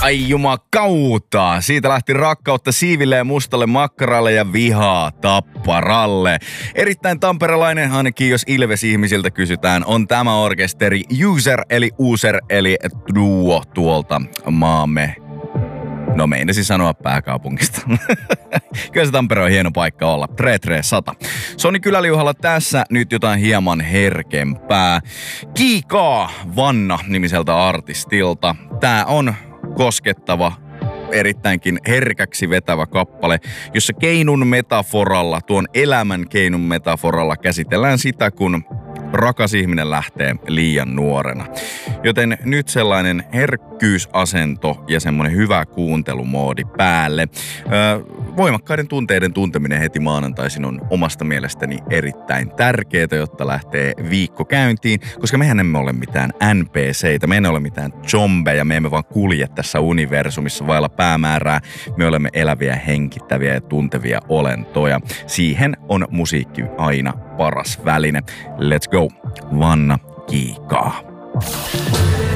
Ai jumakauta, siitä lähti rakkautta siiville ja mustalle makkaralle ja vihaa tapparalle. Erittäin tamperelainen, ainakin jos Ilves-ihmisiltä kysytään, on tämä orkesteri User eli Duo tuolta maamme. No meinasin sanoa pääkaupungista. Kyllä se Tampere on hieno paikka olla. 33100. Soni Kyläliuhalla tässä nyt jotain hieman herkempää. Kiikaa Vanna nimiseltä artistilta. Tää on koskettava, erittäinkin herkäksi vetävä kappale, jossa keinun metaforalla, tuon elämän keinun metaforalla käsitellään sitä, kun rakas ihminen lähtee liian nuorena. Joten nyt sellainen herkkyysasento ja semmoinen hyvä kuuntelumoodi päälle. Voimakkaiden tunteiden tunteminen heti maanantaisin on omasta mielestäni erittäin tärkeää, jotta lähtee viikko käyntiin, koska mehän emme ole mitään NPCitä, me emme ole mitään zombeja, me emme vaan kulje tässä universumissa vailla päämäärää, me olemme eläviä, henkittäviä ja tuntevia olentoja. Siihen on musiikki aina paras väline. Let's go, Vanna Kiikaa.